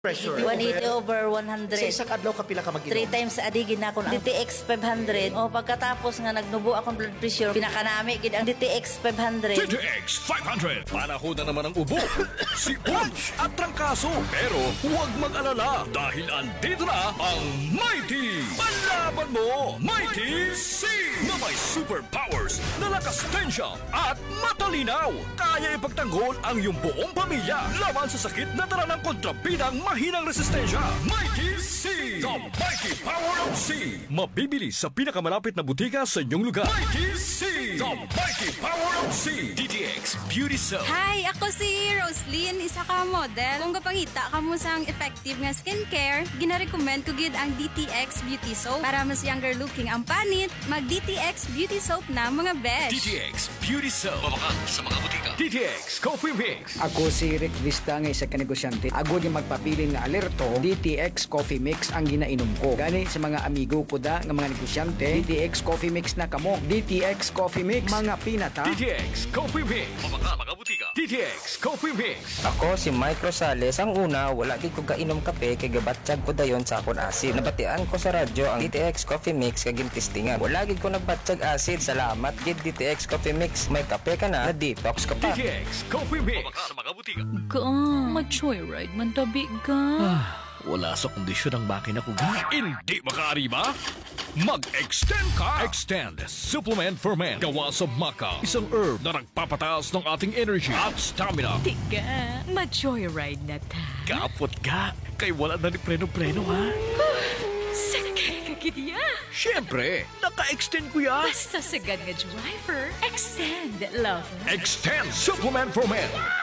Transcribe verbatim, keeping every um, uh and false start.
Pressure. one eighty over one hundred. Sa isang adlaw ka pila ka mag-inom? Three times sa adigin na ako ng D T X five hundred. O pagkatapos nga nagnubo akong blood pressure, pinakanami gid ang D T X five hundred. D T X five hundred. Panahon na naman ang ubo, si Punch at Trangkaso. Pero huwag mag-alala dahil andito na ang Mighty. Panlaban mo, Mighty C! Na may superpowers na lakas tensya at matalinaw. Kaya ipagtanggol ang iyong buong pamilya laban sa sakit na dala ng kontrabidang mahinang resistensya. Mighty C! The Mighty Power of C! Mabibili sa pinakamalapit na butika sa inyong lugar. Mighty C! The Mighty Power of C! D T X Beauty Soap. Hi, ako si Roslyn, isa ka model. Kung kapangita ka mo sang effective nga skincare, gina-recommend ko gid ang D T X Beauty Soap. Para mas younger looking ang panit, mag D T X Beauty Soap na mga besh. D T X Beauty Soap. Mabaka sa mga butika. D T X Coffee Mix. Ako si Rick Vista nga isa ka negosyante. Agod yung magpapilin nga alerto, D T X Coffee Mix ang ginainom ko. Gani sa mga amigo ko da nga mga negosyante, D T X Coffee Mix na kamo. D T X Coffee Mix, mga pinata. D T X Coffee Mix. Mabaka mga butika. D T X Coffee Mix. Ako si Mike Rosales. Ang una, wala gid ko kainom kape kay gabatsyag ko dayon sa akon acid. Nabatian ko sa radyo ang D T X Coffee Mix kay gintistingan. Wala gid ko nagbatsyag acid. Salamat gid D T X Coffee Mix. May kape ka na, na detox ka pa. D T X Coffee Mix. Mabaka sa mga butika. Ka, mag-joyride man tabi ka. Wala sa kondisyon ang makina ko. Hindi makaariba? Mag-extend ka! Extend Supplement for Men. Gawa sa maca. Isang herb na nagpapataas ng ating energy at stamina. Tiga, mag-joyride na ta. Kapot ka. Kay wala na ni preno-preno ha. Sakay ka kitiya. Siyempre, naka-extend ko yan. Basta sagad nga driver, extend, lover. Extend Supplement for Men.